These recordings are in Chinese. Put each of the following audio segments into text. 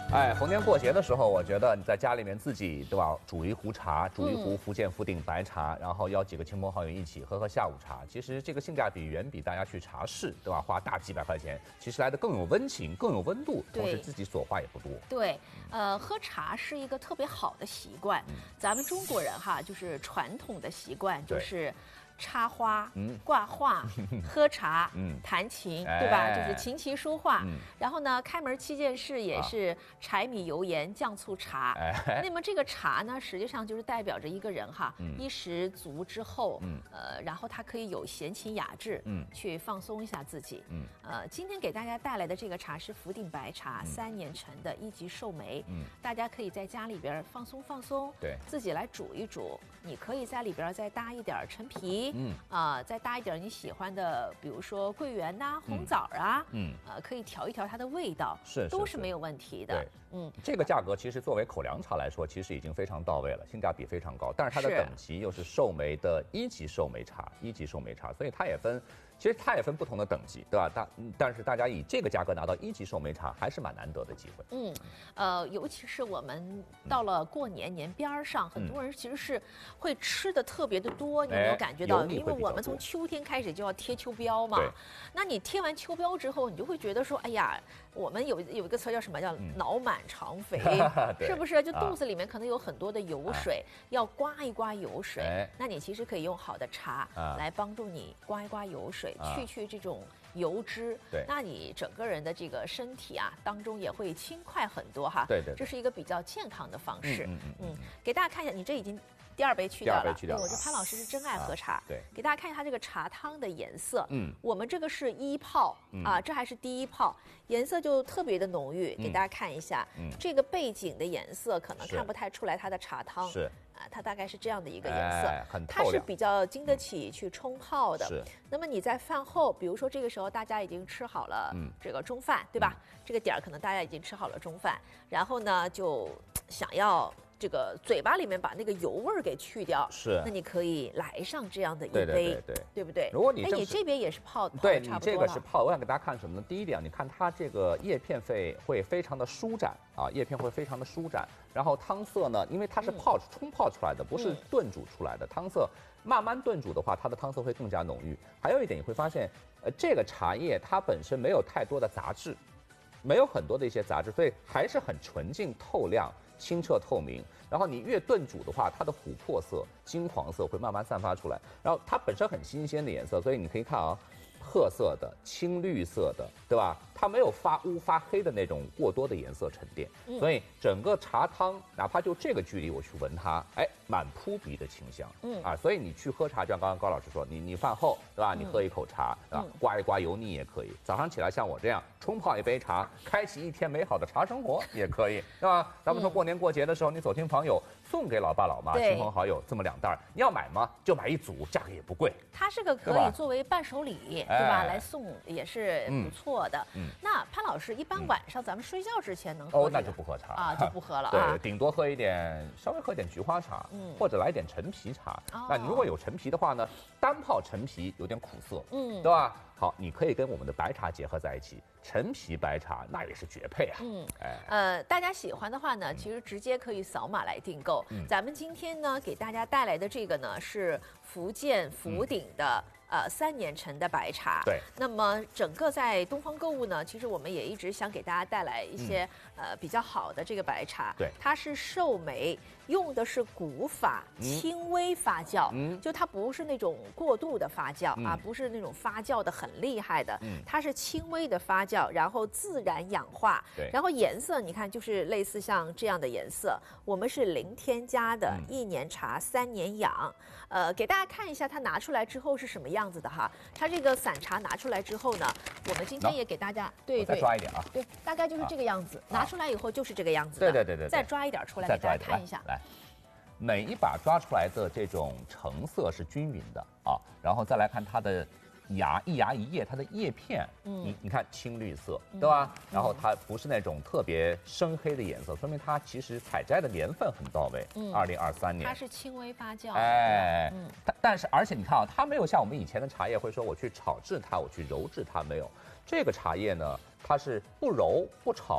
哎，逢年过节的时候，我觉得你在家里面自己对吧，煮一壶茶，煮一壶福建福鼎白茶，然后邀几个亲朋好友一起喝下午茶。其实这个性价比远比大家去茶室对吧，花大几百块钱，其实来的更有温情，更有温度，同时自己所花也不多。 对，喝茶是一个特别好的习惯。咱们中国人哈，就是传统的习惯就是插花、挂画、喝茶、弹琴，对吧？就是琴棋书画。然后呢，开门七件事也是柴米油盐酱醋茶。那么这个茶呢，实际上就是代表着一个人哈，衣食足之后，然后他可以有闲情雅致，去放松一下自己。今天给大家带来的这个茶是福鼎白茶3年陈的1级寿眉，大家可以在家里边放松放松， 对， 自己来煮一煮。你可以在里边再搭一点陈皮。再搭一点你喜欢的，比如说桂圆呐、红枣啊，可以调一调它的味道，都是没有问题的。 这个价格其实作为口粮茶来说，其实已经非常到位了，性价比非常高。但是它的等级又是寿眉的1级寿眉茶，1级寿眉茶，所以它也分。其实它也分不同的等级，对吧？但是大家以这个价格拿到1级寿眉茶，还是蛮难得的机会。 尤其是我们到了过年年边上，很多人其实是会吃的特别的多，你有没有感觉到？因为我们从秋天开始就要贴秋膘嘛。那你贴完秋膘之后，你就会觉得说，哎呀，我们有一个词叫什么？叫脑满肠肥，是不是？就肚子里面可能有很多的油水，要刮一刮油水。那你其实可以用好的茶来帮助你刮一刮油水。去这种油脂，那你整个人的这个身体啊当中也会轻快很多哈。 对， 这是一个比较健康的方式。给大家看一下，你这已经第2杯去掉了。我这潘老师是真爱喝茶。 对， 给大家看一下它这个茶汤的颜色。我们这个是1泡这还是第1泡，颜色就特别的浓郁。给大家看一下，这个背景的颜色可能看不太出来它的茶汤。 是。 它大概是这样的一个颜色， 很透亮， 它是比较经得起去冲泡的。那么你在饭后，比如说这个时候大家已经吃好了这个中饭，对吧？这个点儿可能大家已经吃好了中饭，然后呢就想要这个嘴巴里面把那个油味儿给去掉，那你可以来上这样的一杯，对不对？ 如果你你这边也是泡， 对你这个是泡，我想给大家看什么呢？第一点，你看它这个叶片会非常的舒展啊，叶片会非常的舒展。然后汤色呢，因为它是冲泡出来的，不是炖煮出来的，汤色慢慢炖煮的话，它的汤色会更加浓郁。还有一点你会发现，这个茶叶它本身没有太多的杂质，没有很多的一些杂质，所以还是很纯净透亮。清澈透明，然后你越炖煮的话，它的琥珀色、金黄色会慢慢散发出来。然后它本身很新鲜的颜色，所以你可以看啊，褐色的、青绿色的，对吧？它没有发乌发黑的那种过多的颜色沉淀，所以整个茶汤，哪怕就这个距离我去闻它，哎，蛮扑鼻的清香。所以你去喝茶，就像刚刚高老师说，你饭后对吧？你喝一口茶啊，刮一刮油腻也可以。早上起来像我这样冲泡一杯茶，开启一天美好的茶生活也可以，对吧？咱们说过年过节的时候，你走亲访友，送给老爸老妈、亲朋好友这么2袋，你要买吗？就买1组，价格也不贵。 它是个可以作为伴手礼，对吧？来送也是不错的。那潘老师，一般晚上咱们睡觉之前能喝？ 那就不喝茶啊，就不喝了。 对，顶多喝一点，稍微喝点菊花茶，或者来点陈皮茶。那你如果有陈皮的话呢，单泡陈皮有点苦涩，对吧？好，你可以跟我们的白茶结合在一起，陈皮白茶那也是绝配啊。 大家喜欢的话呢，其实直接可以扫码来订购。咱们今天呢给大家带来的这个呢是福建福鼎的。3年陈的白茶。 对。 那么整个在东方购物呢，其实我们也一直想给大家带来一些比较好的这个白茶。 对。 它是寿眉，用的是古法轻微发酵，就它不是那种过度的发酵啊，不是那种发酵的很厉害的，它是轻微的发酵，然后自然氧化。 对。 然后颜色你看就是类似像这样的颜色，我们是零添加的1年茶3年养。给大家看一下它拿出来之后是什么样子的哈。它这个散茶拿出来之后呢，我们今天也给大家再抓一点啊。 对，大概就是这个样子。拿出来以后就是这个样子的。 对。 再抓一点出来给大家看一下。 来，每一把抓出来的这种成色是均匀的啊，然后再来看它的一芽一叶，它的叶片，你看青绿色，对吧？然后它不是那种特别深黑的颜色，说明它其实采摘的年份很到位。2023年， 它是轻微发酵。 但是而且你看啊，它没有像我们以前的茶叶会说我去炒制它，我去揉制它，没有。这个茶叶呢，它是不揉不炒，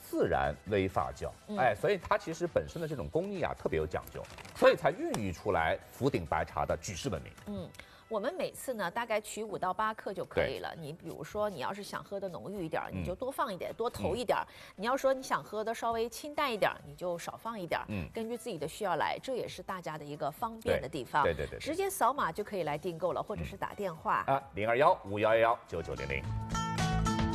自然微发酵，哎，所以它其实本身的这种工艺啊特别有讲究，所以才孕育出来福鼎白茶的举世闻名。 我们每次呢大概取5到8克就可以了。你比如说，你要是想喝的浓郁一点，你就多放一点，多投一点；你要说你想喝的稍微清淡一点，你就少放一点。根据自己的需要来，这也是大家的一个方便的地方。 对， 直接扫码就可以来订购了，或者是打电话啊，021-5111-9900。